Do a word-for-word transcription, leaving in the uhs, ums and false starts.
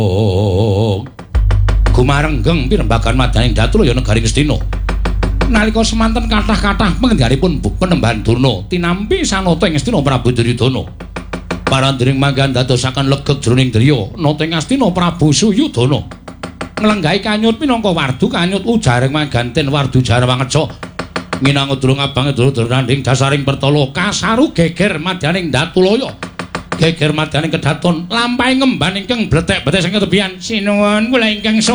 Gumarenggeng pirembagan madaning Datula ya negari Ngastina. Nalika semanten kathah-kathah pangendhanipun Penembahan Durna tinampi sanata ing Ngastina Prabu Duryudana. Parandering manggan dadosaken legeg jroning driya nata ing Ngastina Prabu Suyudana. Nglenggahi kanyut minangka wardu kanyut ujaring mangganten wardu Jarawangeja. Nginangun durung abange dur-dur nanding dasaring pertala kasaru geger madaning Datulaya. Geger madaning kedaton lampahing ngemban ingkang bletek-bletek saking tebian sinuwun kula ingkang